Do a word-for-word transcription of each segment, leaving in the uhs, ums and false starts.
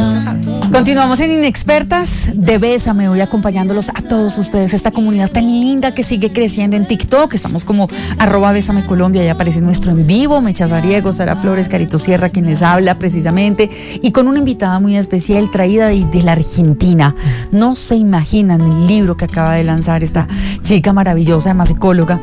Continuamos en Inexpertas de Bésame, hoy acompañándolos a todos ustedes, esta comunidad tan linda que sigue creciendo en TikTok. Estamos como arroba Bésame Colombia, ya aparece nuestro en vivo, Mecha Zariego, Sara Flores, Carito Sierra, quien les habla precisamente, y con una invitada muy especial traída de, de la Argentina. No se imaginan el libro que acaba de lanzar esta chica maravillosa, además psicóloga.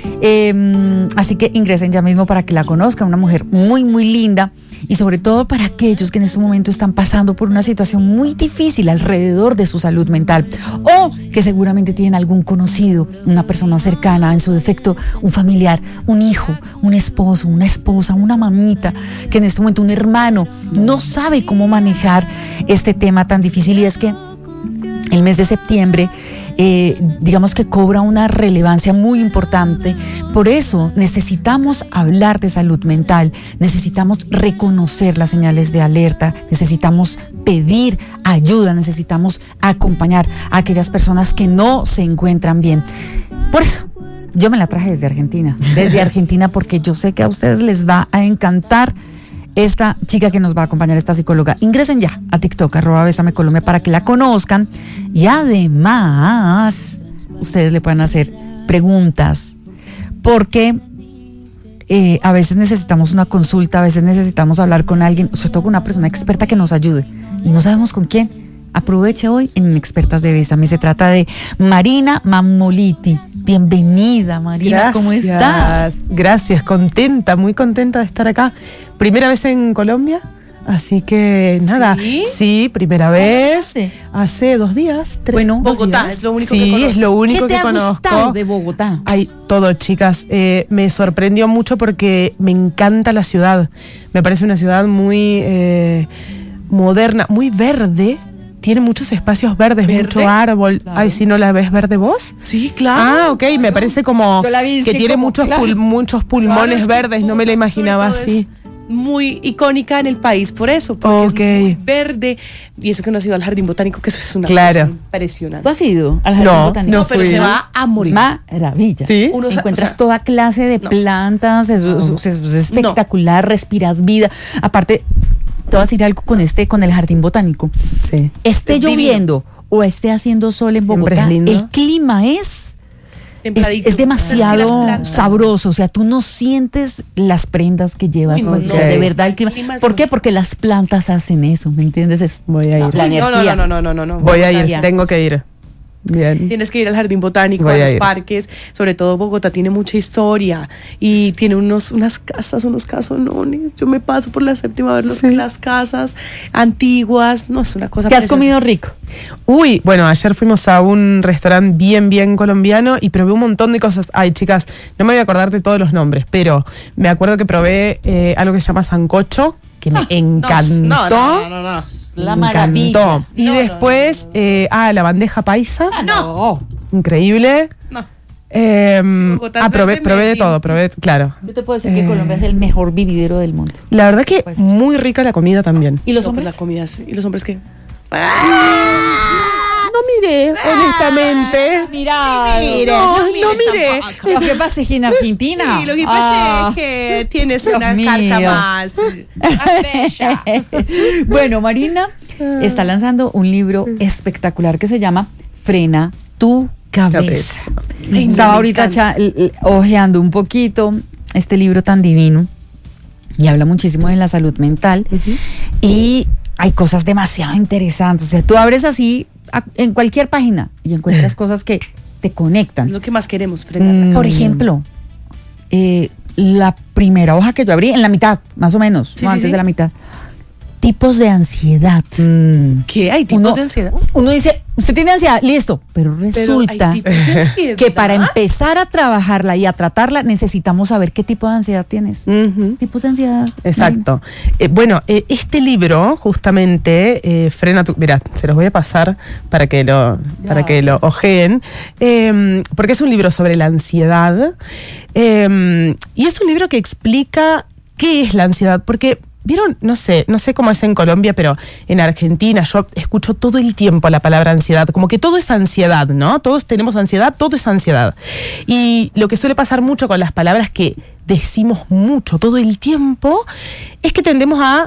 Eh, así que ingresen ya mismo para que la conozcan, una mujer muy muy linda, y sobre todo para aquellos que en este momento están pasando por una situación muy difícil alrededor de su salud mental, o que seguramente tienen algún conocido, una persona cercana, en su defecto un familiar, un hijo, un esposo, una esposa, una mamita, que en este momento un hermano no sabe cómo manejar este tema tan difícil. Y es que el mes de septiembre Eh, digamos que cobra una relevancia muy importante. Por eso necesitamos hablar de salud mental, necesitamos reconocer las señales de alerta, necesitamos pedir ayuda, necesitamos acompañar a aquellas personas que no se encuentran bien. Por eso yo me la traje desde Argentina, desde Argentina, porque yo sé que a ustedes les va a encantar esta chica que nos va a acompañar, esta psicóloga. Ingresen ya a TikTok, arroba Bésame Colombia, para que la conozcan, y además ustedes le puedan hacer preguntas, porque eh, a veces necesitamos una consulta, a veces necesitamos hablar con alguien, sobre todo con una persona experta que nos ayude, y no sabemos con quién. Aproveche hoy en Expertas de Bésame. Se trata de Marina Mammoliti. Bienvenida, Marina. Gracias. ¿Cómo estás? Gracias, contenta, muy contenta de estar acá. Primera vez en Colombia, así que nada. ¿Sí? Sí, primera vez. Hace? Hace dos días. Tres, Bueno, dos Bogotá, días. es lo único sí, que conoces. es lo único ¿Qué te que ha conozco. gustado de Bogotá? Hay todo, chicas. Eh, me sorprendió mucho porque me encanta la ciudad. Me parece una ciudad muy eh, moderna, muy verde. Tiene muchos espacios verdes, ¿Verde? mucho árbol. Claro. Ay, ¿si no la ves verde vos? Sí, claro. Ah, ok, me parece como Yo la vi, que sí, tiene como, muchos, claro. pul- muchos pulmones Claro, es que verdes, no me la Bogotá, imaginaba sobre todo, así. es muy icónica en el país, por eso, porque Ok. es muy verde, y eso que no has ido al jardín botánico, que eso es una Claro. cosa impresionante. ¿Tú has ido al jardín No, botánico? no pero fui. se va a morir. Maravilla. ¿Sí? Uno sa- Encuentras o sea, toda clase de no. plantas, eso, eso- eso es espectacular, respiras vida. Aparte, te voy a decir algo con este, con el jardín botánico. Sí. Esté Es divino. lloviendo o esté haciendo sol en Siempre Bogotá, es lindo. el clima es, es, Templadito. es Sí, demasiado las plantas. sabroso. O sea, tú no sientes las prendas que llevas. Uy, Pues, no. o sea, de Ok. verdad el clima. El clima es ¿Por qué? muy- Porque las plantas hacen eso, ¿me entiendes? Es Voy a ir. la No, energía. no, no, no, no, no, no. Voy a ir, Bogotá. tengo que ir. Bien. Tienes que ir al jardín botánico, Voy a a los ir. parques. Sobre todo Bogotá tiene mucha historia y tiene unos, unas casas, unos casonones. Yo me paso por la séptima a ver los- Sí. las casas antiguas. No, es una cosa ¿Qué has preciosa. comido rico? Uy, bueno, ayer fuimos a un restaurante bien, bien colombiano y probé un montón de cosas. Ay, chicas, no me voy a acordar de todos los nombres, pero me acuerdo que probé eh, algo que se llama sancocho, que me encantó. No, no, no, no, no. La Me maravilla. encantó. Y No, no, después, eh, ah, la bandeja paisa. Ah, no. Increíble. No. Eh, Bogotá ah, es probé, verde, probé de Medellín. todo, probé, claro. Yo te puedo decir que Eh. Colombia es el mejor vividero del mundo. La verdad que Pues- muy rica la comida también. ¿Y los No, pues hombres? la comida sí. ¿Y los hombres qué? No miré, honestamente. Mira, No, no miré. Lo que pasa es que en Argentina. Sí, lo que Ah. pasa es que tienes Dios una mío. carta más, más bella. Bueno, Marina está lanzando un libro espectacular que se llama Frena tu cabeza. Ay, Estaba me ahorita encanta. cha- l- l- ojeando un poquito este libro tan divino y habla muchísimo de la salud mental y hay cosas demasiado interesantes. O sea, tú abres así a- en cualquier página y encuentras cosas que te conectan. Es lo que más queremos, frenar Mm. la Por cabeza. ejemplo, eh, la primera hoja que yo abrí, en la mitad, más o menos, Sí, no sí, antes sí. de la mitad. Tipos de ansiedad. ¿Qué? ¿Hay tipos Uno- de ansiedad? Uno dice, usted tiene ansiedad, listo, pero Pero resulta hay tipos de ansiedad. que para empezar a trabajarla y a tratarla necesitamos saber qué tipo de ansiedad tienes. Ujú. Tipos de ansiedad. Exacto. Eh, bueno, eh, este libro justamente eh, frena tu... Mirá, se los voy a pasar para que lo, para que lo Gracias. ojeen, eh, porque es un libro sobre la ansiedad eh, y es un libro que explica qué es la ansiedad, porque... ¿Vieron? No sé, no sé cómo es en Colombia, pero en Argentina yo escucho todo el tiempo la palabra ansiedad, como que todo es ansiedad, ¿no? Todos tenemos ansiedad, todo es ansiedad. Y lo que suele pasar mucho con las palabras que decimos mucho todo el tiempo es que tendemos a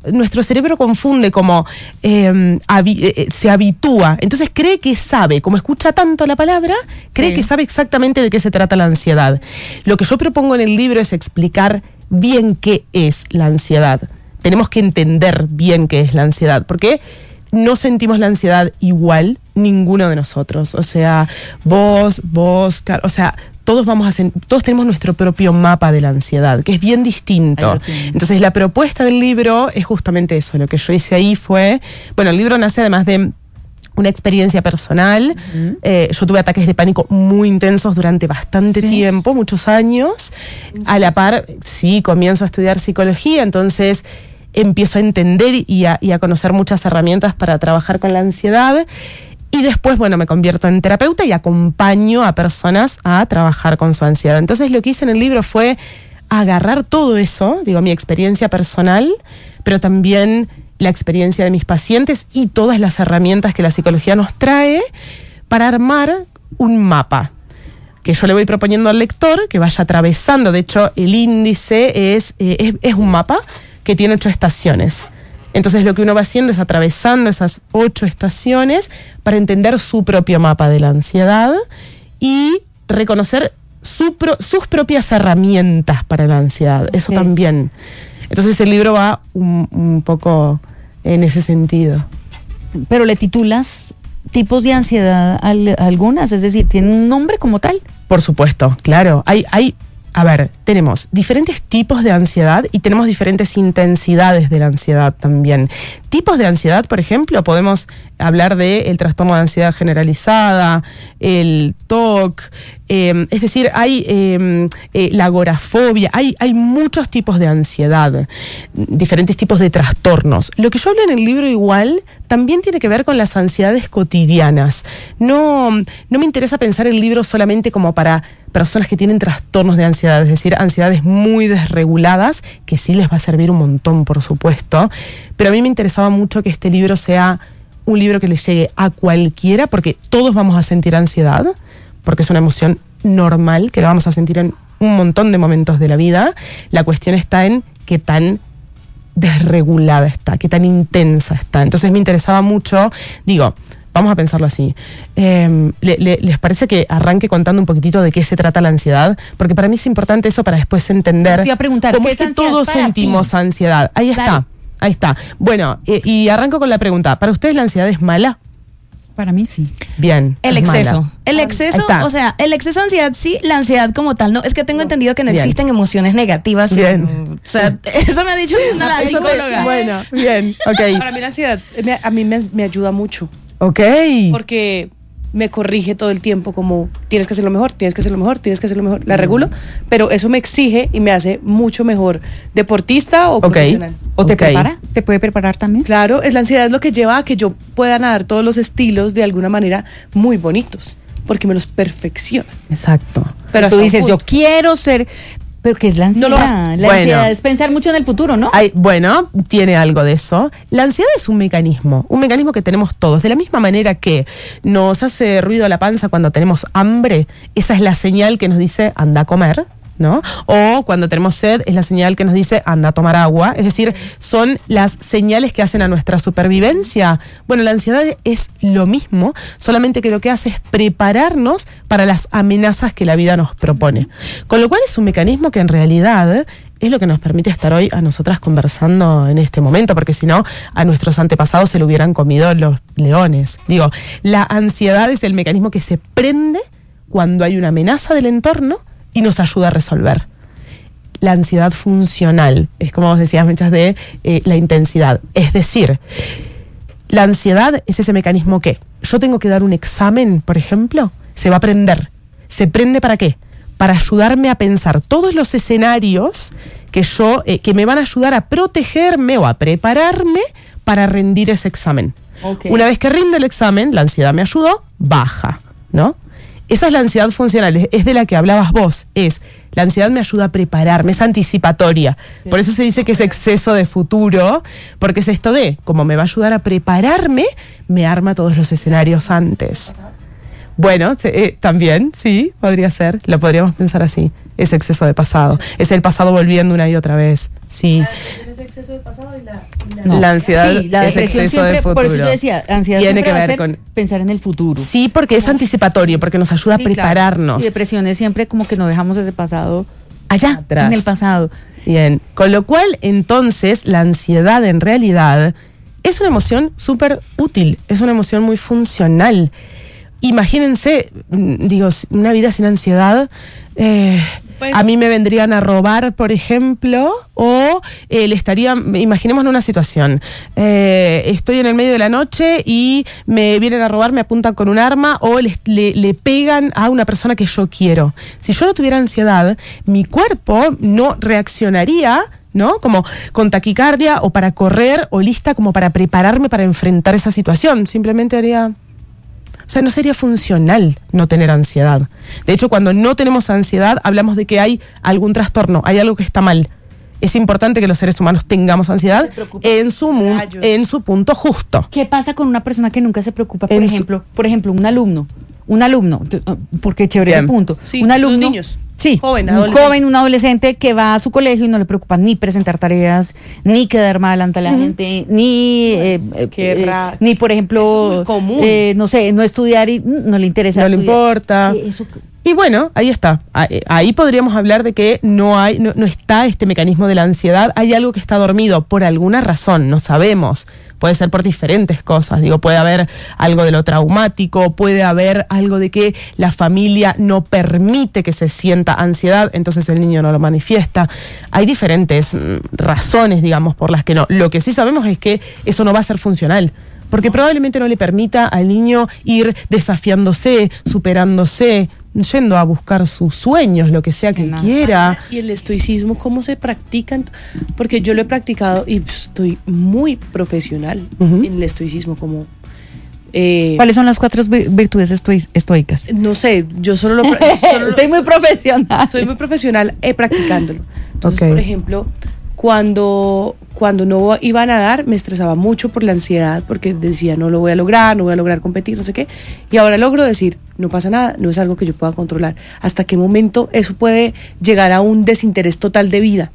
nuestro cerebro confunde como eh, habi- eh, se habitúa, entonces cree que sabe, como escucha tanto la palabra, cree sí. que sabe exactamente de qué se trata la ansiedad. Lo que yo propongo en el libro es explicar bien qué es la ansiedad. Tenemos que entender bien qué es la ansiedad, porque no sentimos la ansiedad igual ninguno de nosotros. O sea, vos, vos, Car- o sea, todos vamos a sen- todos tenemos nuestro propio mapa de la ansiedad, que es bien distinto. Entonces, la propuesta del libro es justamente eso. Lo que yo hice ahí fue, bueno, el libro nace además de una experiencia personal. Uh-huh. Eh, yo tuve ataques de pánico muy intensos durante bastante ¿Sí? tiempo, muchos años. ¿Sí? A la par, sí, comienzo a estudiar psicología, entonces empiezo a entender y a, y a conocer muchas herramientas para trabajar con la ansiedad. Y después, bueno, me convierto en terapeuta y acompaño a personas a trabajar con su ansiedad. Entonces, lo que hice en el libro fue agarrar todo eso, digo, mi experiencia personal, pero también la experiencia de mis pacientes y todas las herramientas que la psicología nos trae para armar un mapa que yo le voy proponiendo al lector que vaya atravesando. De hecho, el índice es, eh, es, es un mapa que tiene ocho estaciones. Entonces lo que uno va haciendo es atravesando esas ocho estaciones para entender su propio mapa de la ansiedad y reconocer su pro, sus propias herramientas para la ansiedad. Okay. Eso también. Entonces el libro va un, un poco en ese sentido. Pero le titulas tipos de ansiedad a algunas, es decir, ¿tiene un nombre como tal? Por supuesto, claro. Hay, hay, a ver, tenemos diferentes tipos de ansiedad y tenemos diferentes intensidades de la ansiedad también. Tipos de ansiedad, por ejemplo, podemos hablar del trastorno de ansiedad generalizada, el T O C, eh, es decir, hay eh, eh, la agorafobia, hay, hay muchos tipos de ansiedad, diferentes tipos de trastornos. Lo que yo hablo en el libro igual también tiene que ver con las ansiedades cotidianas. No, no me interesa pensar el libro solamente como para personas que tienen trastornos de ansiedad, es decir, ansiedades muy desreguladas, que sí les va a servir un montón, por supuesto, pero a mí me interesaba mucho que este libro sea un libro que le llegue a cualquiera, porque todos vamos a sentir ansiedad, porque es una emoción normal, que la vamos a sentir en un montón de momentos de la vida. La cuestión está en qué tan desregulada está, qué tan intensa está. Entonces me interesaba mucho, digo, vamos a pensarlo así. Eh, le, le, ¿Les parece que arranque contando un poquitito de qué se trata la ansiedad? Porque para mí es importante eso para después entender Te iba a preguntar, cómo ¿qué es es que todos sentimos ti? ansiedad. Ahí Dale. está, ahí está. Bueno, eh, y arranco con la pregunta. ¿Para ustedes la ansiedad es mala? Para mí sí. Bien. El exceso. Mala. El exceso, o sea, el exceso de ansiedad sí, la ansiedad como tal no. Es que tengo entendido que no bien. existen emociones negativas. Bien. O sea, eso me ha dicho la psicóloga. Bueno, bien, ok. Para mí la ansiedad me, a mí me, me ayuda mucho. Ok. Porque me corrige todo el tiempo como tienes que hacerlo mejor, tienes que hacerlo mejor, tienes que hacerlo mejor. La regulo, pero eso me exige y me hace mucho mejor deportista o okay. profesional. ¿O te okay. prepara? ¿Te puede preparar también? Claro, es la ansiedad es lo que lleva a que yo pueda nadar todos los estilos de alguna manera muy bonitos, porque me los perfecciona. Exacto. Pero tú dices, yo quiero ser... Pero ¿qué es la ansiedad? No lo la bueno, ansiedad es pensar mucho en el futuro, ¿no? Hay, bueno, tiene algo de eso. La ansiedad es un mecanismo, un mecanismo que tenemos todos. De la misma manera que nos hace ruido la panza cuando tenemos hambre, esa es la señal que nos dice anda a comer, ¿no? O cuando tenemos sed es la señal que nos dice anda a tomar agua. Es decir, son las señales que hacen a nuestra supervivencia. Bueno, la ansiedad es lo mismo, solamente que lo que hace es prepararnos para las amenazas que la vida nos propone. Con lo cual es un mecanismo que en realidad es lo que nos permite estar hoy a nosotras conversando en este momento, porque si no, a nuestros antepasados se lo hubieran comido los leones. Digo, la ansiedad es el mecanismo que se prende cuando hay una amenaza del entorno y nos ayuda a resolver. La ansiedad funcional es, como vos decías, muchas de eh, la intensidad. Es decir, la ansiedad es ese mecanismo que yo tengo que dar un examen, por ejemplo, se va a prender. ¿Se prende para qué? Para ayudarme a pensar todos los escenarios que, yo, eh, que me van a ayudar a protegerme o a prepararme para rendir ese examen. Okay. Una vez que rindo el examen, la ansiedad me ayudó, baja, ¿no? Esa es la ansiedad funcional, es de la que hablabas vos. Es, la ansiedad me ayuda a prepararme, es anticipatoria. Sí. Por eso se dice que es exceso de futuro, porque es esto de, como me va a ayudar a prepararme, me arma todos los escenarios antes. Bueno, eh, también, sí, podría ser, lo podríamos pensar así. es exceso de pasado. Es el pasado volviendo una y otra vez. Sí. La depresión es exceso de pasado y la, y la... No. La ansiedad sí, la es depresión exceso siempre, de futuro. por eso yo decía, ansiedad Tiene siempre que va a ver ser con pensar en el futuro. Sí, porque es anticipatorio, porque nos ayuda Sí, a prepararnos. claro. Y depresión es siempre como que no dejamos ese pasado allá, Atrás. en el pasado. Bien, con lo cual entonces la ansiedad en realidad es una emoción súper útil, es una emoción muy funcional. Imagínense, digo, una vida sin ansiedad, eh, pues, a mí me vendrían a robar, por ejemplo, o eh, le estaría, imaginemos una situación, eh, estoy en el medio de la noche y me vienen a robar, me apuntan con un arma o le, le, le pegan a una persona que yo quiero. Si yo no tuviera ansiedad, mi cuerpo no reaccionaría, ¿no? Como con taquicardia o para correr o lista como para prepararme para enfrentar esa situación. Simplemente haría... O sea, no sería funcional no tener ansiedad. De hecho, cuando no tenemos ansiedad, hablamos de que hay algún trastorno, hay algo que está mal. Es importante que los seres humanos tengamos ansiedad en su, mu- en su punto justo. ¿Qué pasa con una persona que nunca se preocupa? Por En ejemplo, por ejemplo, un alumno. Un alumno, porque chévere Bien. ese punto. Sí, un alumno. los niños. Sí, Joven, un adolescente. joven, un adolescente que va a su colegio y no le preocupa ni presentar tareas, ni quedar mal ante la gente, ni, eh, eh, Qué eh, raro. ni por ejemplo, Eso es muy común. eh, no sé, no estudiar y mm, no le interesa. No le estudiar. importa. Eh, eso- Y bueno, ahí está. Ahí, ahí podríamos hablar de que no hay, no, no está este mecanismo de la ansiedad. Hay algo que está dormido por alguna razón, no sabemos. Puede ser por diferentes cosas. Digo, puede haber algo de lo traumático, puede haber algo de que la familia no permite que se sienta ansiedad, entonces el niño no lo manifiesta. Hay diferentes mm, razones, digamos, por las que no. Lo que sí sabemos es que eso no va a ser funcional. Porque probablemente no le permita al niño ir desafiándose, superándose, yendo a buscar sus sueños, lo que sea que Tenaz. quiera. ¿Y el estoicismo cómo se practica? Porque yo lo he practicado y estoy muy profesional Ujú. en el estoicismo, como... eh, ¿Cuáles son las cuatro vi- virtudes estoi- estoicas? no sé, yo solo lo... pra- solo lo- Estoy muy profesional. Soy muy profesional eh, practicándolo. Entonces, Ok. por ejemplo, cuando, cuando no iba a nadar, me estresaba mucho por la ansiedad, porque decía, no lo voy a lograr, no voy a lograr competir, no sé qué. Y ahora logro decir, no pasa nada, no es algo que yo pueda controlar. ¿Hasta qué momento eso puede llegar a un desinterés total de vida?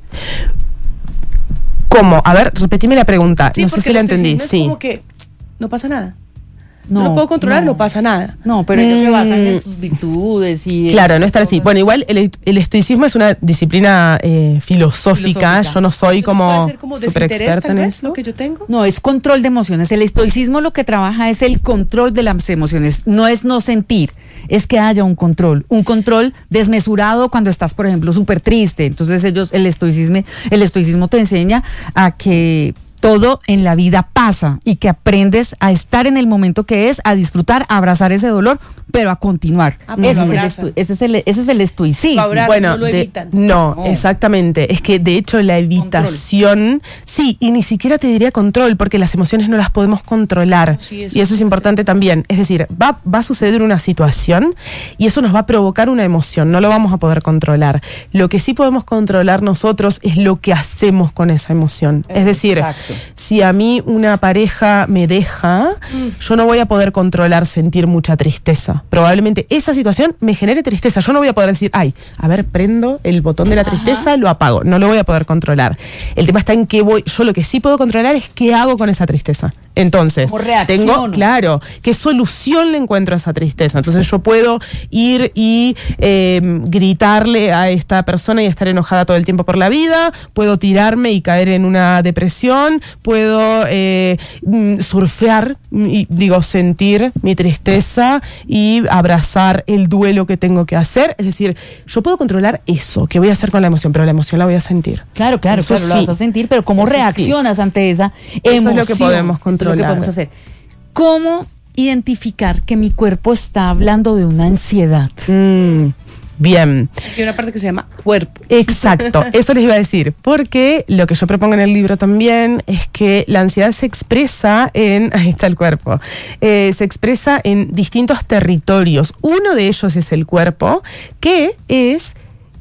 ¿Cómo? A ver, repetime la pregunta. no sé porque si la el entendí. estoicismo es Sí. como que no pasa nada. No, lo puedo controlar, no. pasa nada. No, pero ellos se basan en Mm. sus virtudes y... Claro, no estar así. Bueno, igual el, el estoicismo es una disciplina eh, filosófica. Filosófica. Yo no soy Entonces, como puede ser como súper desinterés, experta tal en vez, eso. lo que yo tengo. No, es control de emociones. El estoicismo lo que trabaja es el control de las emociones. No es no sentir, es que haya un control. Un control desmesurado cuando estás, por ejemplo, súper triste. Entonces ellos, el estoicismo, el estoicismo te enseña a que todo en la vida pasa y que aprendes a estar en el momento que es, a disfrutar, a abrazar ese dolor, pero a continuar. Ah, pero ese, lo es el abrazan. esto- ese es el ese es el estoicismo. Lo abrazan. Bueno, no lo de- evitan. no, No. exactamente. Es que de hecho la evitación, sí, y ni siquiera te diría control, porque las emociones no las podemos controlar. Sí, eso y eso es es importante también. Es decir, va, va a suceder una situación y eso nos va a provocar una emoción, no lo vamos a poder controlar. Lo que sí podemos controlar nosotros es lo que hacemos con esa emoción. Es decir, Exacto. si a mí una pareja me deja, yo no voy a poder controlar sentir mucha tristeza. Probablemente esa situación me genere tristeza. Yo no voy a poder decir, ay, a ver, prendo el botón de la tristeza, lo apago. No lo voy a poder controlar. El tema está en qué voy. Yo lo que sí puedo controlar es qué hago con esa tristeza. Entonces, ¿Cómo reacciono? tengo, claro, qué solución le encuentro a esa tristeza. Entonces yo puedo ir y eh, gritarle a esta persona y estar enojada todo el tiempo por la vida, puedo tirarme y caer en una depresión, puedo eh, mm, surfear y digo sentir mi tristeza y abrazar el duelo que tengo que hacer. Es decir, yo puedo controlar eso, qué voy a hacer con la emoción, pero la emoción la voy a sentir. Claro, claro, Eso claro, lo sí. vas a sentir, pero ¿cómo Eso sí. reaccionas ante esa es emoción? lo que podemos Eso es lo que controlar. podemos hacer. ¿Cómo identificar que mi cuerpo está hablando de una ansiedad? Mm, bien. Hay una parte que se llama cuerpo. Exacto, eso les iba a decir, porque lo que yo propongo en el libro también es que la ansiedad se expresa en, ahí está el cuerpo, eh, se expresa en distintos territorios. Uno de ellos es el cuerpo, que es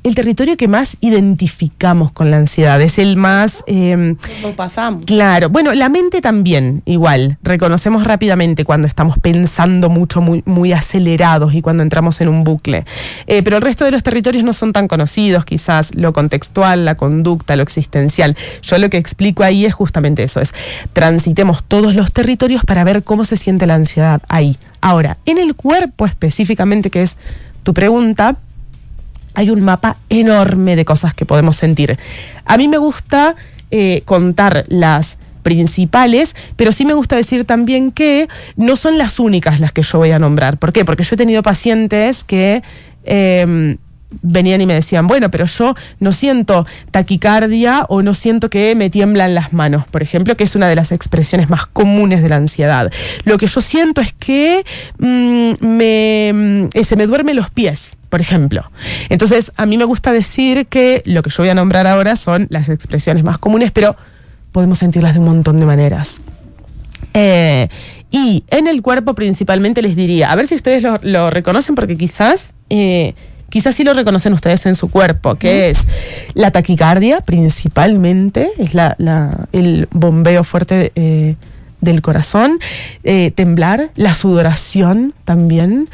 el territorio que más identificamos con la ansiedad, es el más... Eh, Lo pasamos. Claro, bueno, la mente también, igual, reconocemos rápidamente cuando estamos pensando mucho, muy, muy acelerados y cuando entramos en un bucle. Eh, pero el resto de los territorios no son tan conocidos, quizás lo contextual, la conducta, lo existencial. Yo lo que explico ahí es justamente eso, es transitemos todos los territorios para ver cómo se siente la ansiedad ahí. Ahora, en el cuerpo específicamente, que es tu pregunta, hay un mapa enorme de cosas que podemos sentir. A mí me gusta eh, contar las principales, pero sí me gusta decir también que no son las únicas las que yo voy a nombrar. ¿Por qué? Porque yo he tenido pacientes que eh, venían y me decían, bueno, pero yo no siento taquicardia o no siento que me tiemblan las manos, por ejemplo, que es una de las expresiones más comunes de la ansiedad. Lo que yo siento es que mmm, me, eh, se me duermen los pies, por ejemplo. Entonces, a mí me gusta decir que lo que yo voy a nombrar ahora son las expresiones más comunes, pero podemos sentirlas de un montón de maneras. Eh, y en el cuerpo principalmente les diría, a ver si ustedes lo, lo reconocen, porque quizás... Eh, Quizás sí lo reconocen ustedes en su cuerpo, que es la taquicardia principalmente, es la, la, el bombeo fuerte eh, del corazón, eh, temblar, la sudoración también,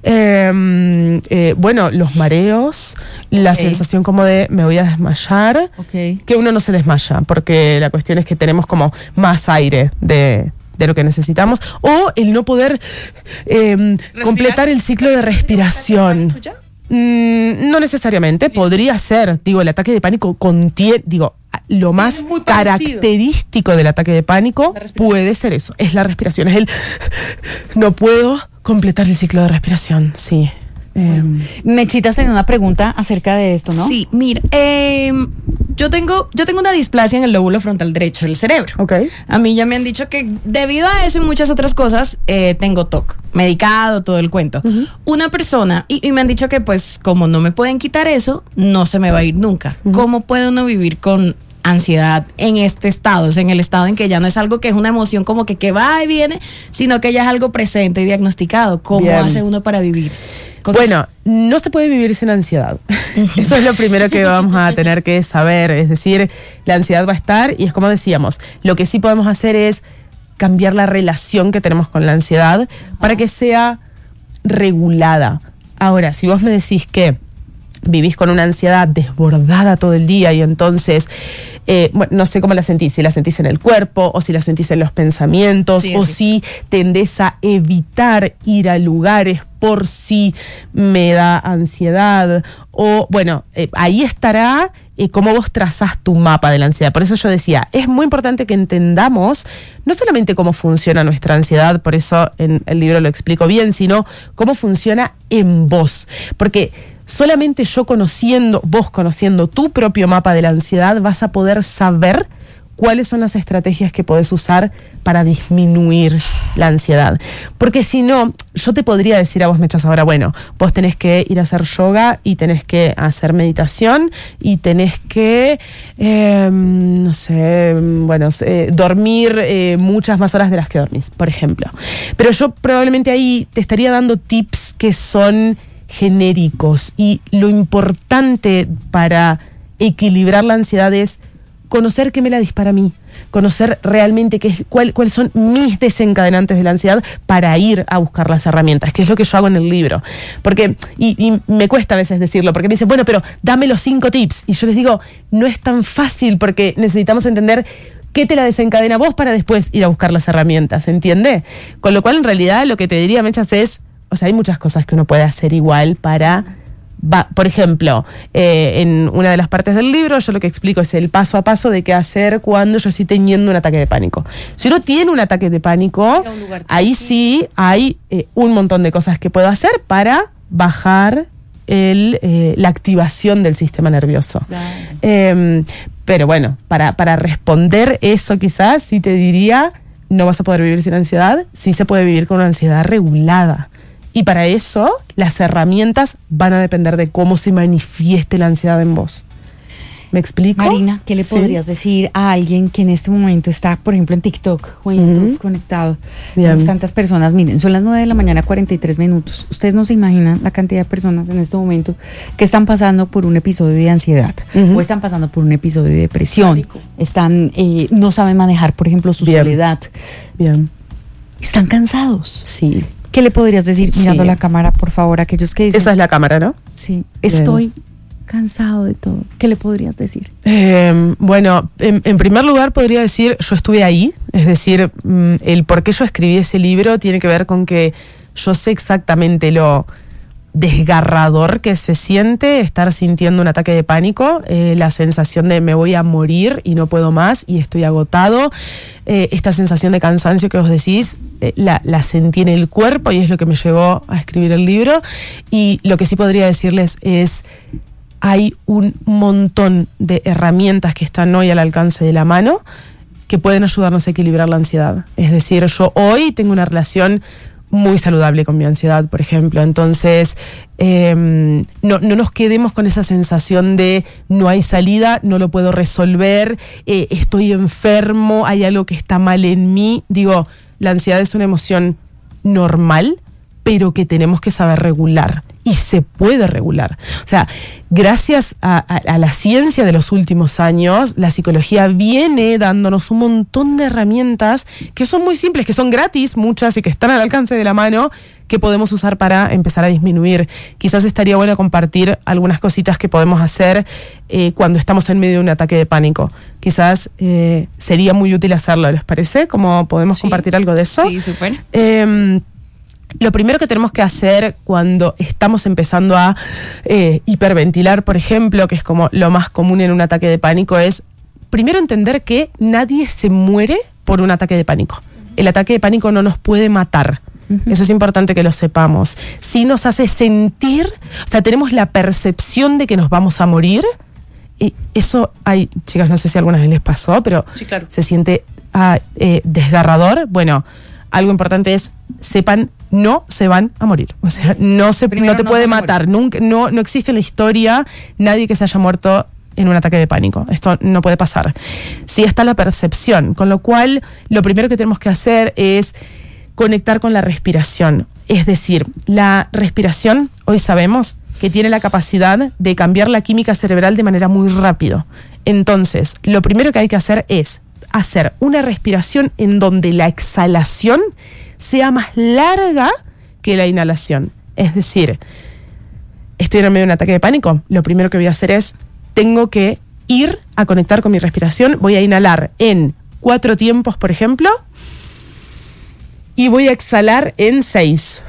eh, eh, bueno, los mareos, la okay. sensación como de me voy a desmayar, okay. que uno no se desmaya, porque la cuestión es que tenemos como más aire de... de lo que necesitamos, o el no poder eh, completar el ciclo de respiración. Mm, no necesariamente, podría ser, digo, el ataque de pánico contiene, digo, lo más característico del ataque de pánico puede ser eso, es la respiración, es el no puedo completar el ciclo de respiración, sí. Eh, Mechitas tenía una pregunta acerca de esto, ¿no? Sí, mira, eh, yo tengo yo tengo una displasia en el lóbulo frontal derecho del cerebro. Okay. A mí ya me han dicho que debido a eso y muchas otras cosas eh, tengo T O C, medicado, todo el cuento. Uh-huh. Una persona, y, y me han dicho que pues como no me pueden quitar eso, no se me va a ir nunca. Uh-huh. ¿Cómo puede uno vivir con ansiedad en este estado? O sea, en el estado en que ya no es algo que es una emoción como que, que va y viene, sino que ya es algo presente y diagnosticado. ¿Cómo Bien. hace uno para vivir? Bueno, no se puede vivir sin ansiedad. Eso es lo primero que vamos a tener que saber. Es decir, la ansiedad va a estar y es como decíamos, lo que sí podemos hacer es cambiar la relación que tenemos con la ansiedad para que sea regulada. Ahora, si vos me decís que vivís con una ansiedad desbordada todo el día y entonces, eh, bueno, no sé cómo la sentís, si la sentís en el cuerpo o si la sentís en los pensamientos sí, o sí. si tendés a evitar ir a lugares por si me da ansiedad o, bueno, eh, ahí estará eh, cómo vos trazás tu mapa de la ansiedad. Por eso yo decía, es muy importante que entendamos no solamente cómo funciona nuestra ansiedad, por eso en el libro lo explico bien, sino cómo funciona en vos, porque solamente yo conociendo, vos conociendo tu propio mapa de la ansiedad, vas a poder saber cuáles son las estrategias que podés usar para disminuir la ansiedad. Porque si no, yo te podría decir a vos, Mechas, ahora, bueno, vos tenés que ir a hacer yoga y tenés que hacer meditación y tenés que, eh, no sé, bueno, eh, dormir eh, muchas más horas de las que dormís, por ejemplo. Pero yo probablemente ahí te estaría dando tips que son genéricos y lo importante para equilibrar la ansiedad es conocer qué me la dispara a mí, conocer realmente qué es, cuál, cuáles son mis desencadenantes de la ansiedad para ir a buscar las herramientas, que es lo que yo hago en el libro. Porque, y, y me cuesta a veces decirlo, porque me dicen, bueno, pero dame los cinco tips. Y yo les digo, no es tan fácil porque necesitamos entender qué te la desencadena vos para después ir a buscar las herramientas, ¿entiende? Con lo cual, en realidad, lo que te diría, Mechas, es, o sea, hay muchas cosas que uno puede hacer igual para... Va, por ejemplo, eh, en una de las partes del libro yo lo que explico es el paso a paso de qué hacer cuando yo estoy teniendo un ataque de pánico. Si uno tiene un ataque de pánico, ahí sí hay eh, un montón de cosas que puedo hacer para bajar el, eh, la activación del sistema nervioso. Claro. Eh, pero bueno, para, para responder eso quizás sí te diría, no vas a poder vivir sin ansiedad, sí se puede vivir con una ansiedad regulada. Y para eso, las herramientas van a depender de cómo se manifieste la ansiedad en vos. ¿Me explico? Marina, ¿qué le Sí. podrías decir a alguien que en este momento está, por ejemplo, en TikTok o en YouTube Ujú. conectado? Bien. Tenemos tantas personas, miren, son las nueve de la mañana, cuarenta y tres minutos. Ustedes no se imaginan la cantidad de personas en este momento que están pasando por un episodio de ansiedad Ujú. o están pasando por un episodio de depresión, están, eh, no saben manejar, por ejemplo, su Bien. soledad, Bien. están cansados. Sí. ¿Qué le podrías decir mirando Sí. la cámara, por favor, a aquellos que dicen, Esa es la cámara, ¿no? sí, estoy cansado de todo? ¿Qué le podrías decir? Eh, bueno, en, en primer lugar podría decir, yo estuve ahí, es decir, mm, el por qué yo escribí ese libro tiene que ver con que yo sé exactamente lo desgarrador que se siente estar sintiendo un ataque de pánico, eh, la sensación de me voy a morir y no puedo más y estoy agotado, eh, esta sensación de cansancio que vos decís, eh, la, la sentí en el cuerpo y es lo que me llevó a escribir el libro. Y lo que sí podría decirles es, hay un montón de herramientas que están hoy al alcance de la mano que pueden ayudarnos a equilibrar la ansiedad. Es decir, yo hoy tengo una relación muy saludable con mi ansiedad, por ejemplo. Entonces, eh, no, no nos quedemos con esa sensación de no hay salida, no lo puedo resolver, eh, estoy enfermo, hay algo que está mal en mí. Digo, la ansiedad es una emoción normal, pero que tenemos que saber regular. Y se puede regular. O sea, gracias a, a, a la ciencia de los últimos años, la psicología viene dándonos un montón de herramientas que son muy simples, que son gratis, muchas, y que están al alcance de la mano, que podemos usar para empezar a disminuir. Quizás estaría bueno compartir algunas cositas que podemos hacer eh, cuando estamos en medio de un ataque de pánico. Quizás eh, sería muy útil hacerlo, ¿les parece? ¿Cómo podemos Sí. compartir algo de eso? Sí, súper. Eh, Lo primero que tenemos que hacer cuando estamos empezando a eh, hiperventilar, por ejemplo, que es como lo más común en un ataque de pánico, es primero entender que nadie se muere por un ataque de pánico. El ataque de pánico no nos puede matar. Uh-huh. Eso es importante que lo sepamos. Sí nos hace sentir, o sea, tenemos la percepción de que nos vamos a morir. Y eso, hay, chicas, no sé si alguna vez les pasó, pero Sí, claro. se siente ah, eh, desgarrador. Bueno, algo importante es, sepan, no se van a morir. O sea, no, se, Primero no te no puede se van a matar. Nunca, no, no existe en la historia nadie que se haya muerto en un ataque de pánico. Esto no puede pasar. Sí está la percepción, con lo cual lo primero que tenemos que hacer es conectar con la respiración. Es decir, la respiración, hoy sabemos que tiene la capacidad de cambiar la química cerebral de manera muy rápido. Entonces, lo primero que hay que hacer es hacer una respiración en donde la exhalación sea más larga que la inhalación. Es decir, estoy en el medio de un ataque de pánico, lo primero que voy a hacer es, tengo que ir a conectar con mi respiración, voy a inhalar en cuatro tiempos, por ejemplo, y voy a exhalar en seis.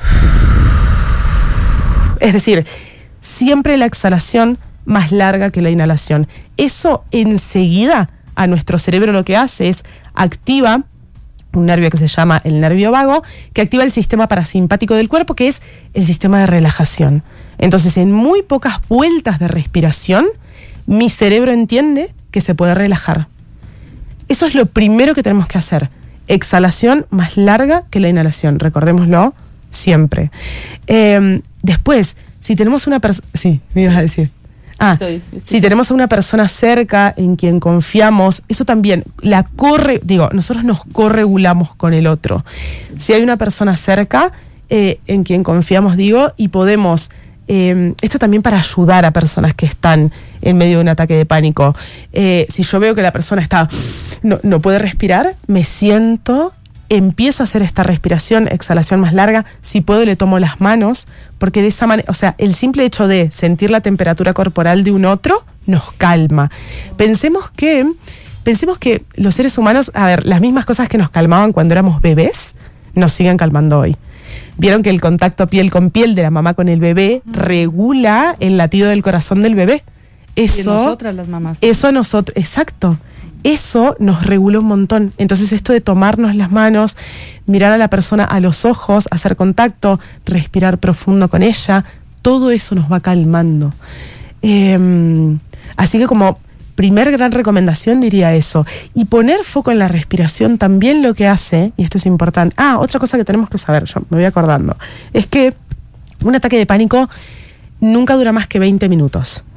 Es decir, siempre la exhalación más larga que la inhalación. Eso enseguida a nuestro cerebro lo que hace es activa un nervio que se llama el nervio vago, que activa el sistema parasimpático del cuerpo, que es el sistema de relajación. Entonces, en muy pocas vueltas de respiración, mi cerebro entiende que se puede relajar. Eso es lo primero que tenemos que hacer. Exhalación más larga que la inhalación, recordémoslo siempre. Eh, después, si tenemos una persona... Sí, me ibas a decir... Ah, Estoy- estoy- si tenemos a una persona cerca en quien confiamos, eso también, la corre, digo, nosotros nos corregulamos con el otro. Si hay una persona cerca eh, en quien confiamos, digo, y podemos, eh, esto también para ayudar a personas que están en medio de un ataque de pánico. Eh, si yo veo que la persona está, no, no puede respirar, me siento, empiezo a hacer esta respiración, exhalación más larga, si puedo le tomo las manos, porque de esa manera, o sea, el simple hecho de sentir la temperatura corporal de un otro nos calma. Pensemos que, pensemos que los seres humanos, a ver, las mismas cosas que nos calmaban cuando éramos bebés, nos siguen calmando hoy. Vieron que el contacto piel con piel de la mamá con el bebé regula el latido del corazón del bebé. Eso, Y nosotras las mamás. eso nosotros, exacto. Eso nos regula un montón. Entonces esto de tomarnos las manos, mirar a la persona a los ojos, hacer contacto, respirar profundo con ella, todo eso nos va calmando. Eh, así que como primer gran recomendación diría eso. Y poner foco en la respiración también lo que hace, y esto es importante. Ah, otra cosa que tenemos que saber, yo me voy acordando, es que un ataque de pánico nunca dura más que veinte minutos.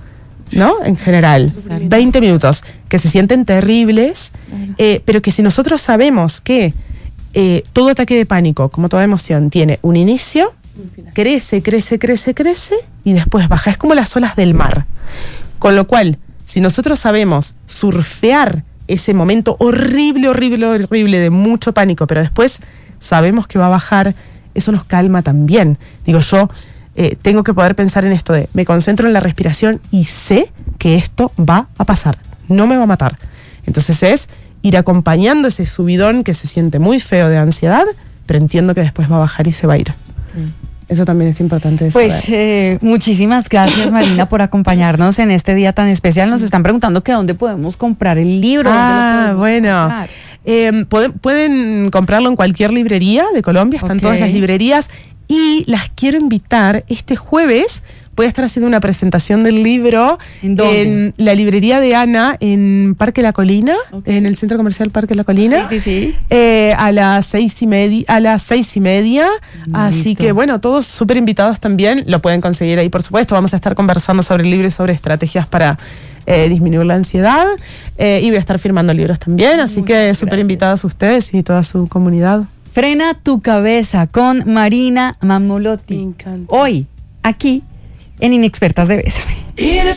¿no? En general, veinte minutos, que se sienten terribles, eh, pero que si nosotros sabemos que eh, todo ataque de pánico, como toda emoción, tiene un inicio, crece, crece, crece, crece, y después baja. Es como las olas del mar. Con lo cual, si nosotros sabemos surfear ese momento horrible, horrible, horrible de mucho pánico, pero después sabemos que va a bajar, eso nos calma también. Digo, yo eh, tengo que poder pensar en esto de, me concentro en la respiración y sé que esto va a pasar, no me va a matar. Entonces es ir acompañando ese subidón que se siente muy feo de ansiedad, pero entiendo que después va a bajar y se va a ir. Mm. Eso también es importante de saber. Pues eh, muchísimas gracias, Marina, por acompañarnos en este día tan especial. Nos están preguntando que dónde podemos comprar el libro. Ah, bueno. Eh, pueden, pueden comprarlo en cualquier librería de Colombia, están okay. todas las librerías. Y las quiero invitar este jueves. Voy a estar haciendo una presentación del libro ¿En, dónde? en la librería de Ana en Parque La Colina, okay. en el Centro Comercial Parque La Colina. Sí, sí, sí. Eh, a las seis y media, a las seis y media. Mm, Así listo. Que bueno, todos súper invitados también. Lo pueden conseguir ahí, por supuesto. Vamos a estar conversando sobre el libro y sobre estrategias para eh, disminuir la ansiedad. Eh, y voy a estar firmando libros también. Así Muchas que súper invitados ustedes y toda su comunidad. Frena tu cabeza con Marina Mammolotti. Me encanta. Hoy, aquí, en Inexpertas de Bésame.